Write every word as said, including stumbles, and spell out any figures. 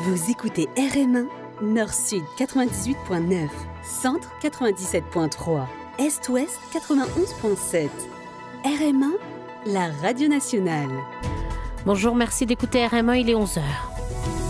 Vous écoutez R M un, Nord-Sud quatre-vingt-dix-huit virgule neuf, Centre quatre-vingt-dix-sept virgule trois, Est-Ouest quatre-vingt-onze virgule sept. R M un, la radio nationale. Bonjour, merci d'écouter R M un, il est onze heures.